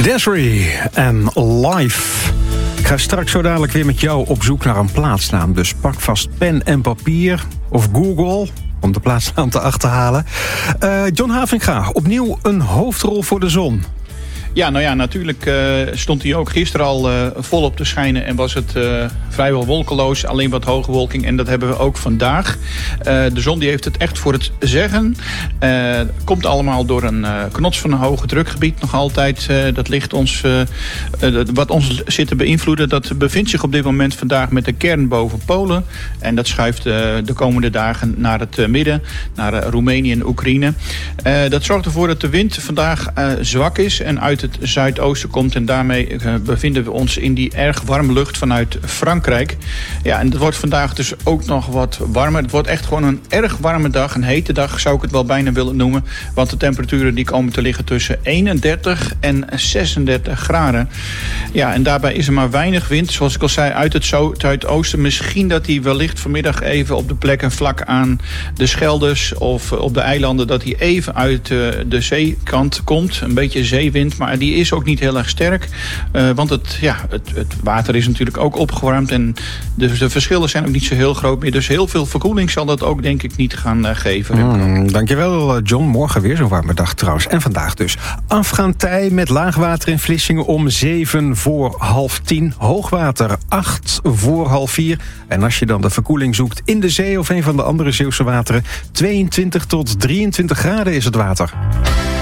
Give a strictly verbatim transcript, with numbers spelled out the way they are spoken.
Desiree en Live. Ik ga straks zo dadelijk weer met jou op zoek naar een plaatsnaam. Dus pak vast pen en papier of Google om de plaatsnaam te achterhalen. Uh, John Havinga, opnieuw een hoofdrol voor de zon. Ja, nou ja, natuurlijk uh, stond hij ook gisteren al uh, volop te schijnen en was het uh, vrijwel wolkeloos, alleen wat hoge wolking. En dat hebben we ook vandaag. Uh, de zon die heeft het echt voor het zeggen. Uh, komt allemaal door een uh, knots van een hoge drukgebied nog altijd. Uh, dat ligt ons, uh, uh, wat ons zit te beïnvloeden, dat bevindt zich op dit moment vandaag met de kern boven Polen. En dat schuift uh, de komende dagen naar het uh, midden, naar uh, Roemenië en Oekraïne. Uh, dat zorgt ervoor dat de wind vandaag uh, zwak is en uit het zuidoosten komt. En daarmee uh, bevinden we ons in die erg warme lucht vanuit Frankrijk. Ja, en het wordt vandaag dus ook nog wat warmer. Het wordt echt gewoon een erg warme dag. Een hete dag zou ik het wel bijna willen noemen. Want de temperaturen die komen te liggen tussen eenendertig en zesendertig graden. Ja, en daarbij is er maar weinig wind. Zoals ik al zei, uit het zuidoosten. Misschien dat die wellicht vanmiddag even op de plekken vlak aan de Schelders of op de eilanden, dat hij even uit uh, de zeekant komt. Een beetje zeewind, maar die is ook niet heel erg sterk. Uh, want het, ja, het, het water is natuurlijk ook opgewarmd. En de, de verschillen zijn ook niet zo heel groot meer. Dus heel veel verkoeling zal dat ook denk ik niet gaan uh, geven. Mm, dankjewel John. Morgen weer zo'n warme dag trouwens. En vandaag dus afgaantij met laagwater in Vlissingen om zeven voor half tien. Hoogwater acht voor half vier. En als je dan de verkoeling zoekt in de zee of een van de andere Zeeuwse wateren, tweeëntwintig tot drieëntwintig graden is het water.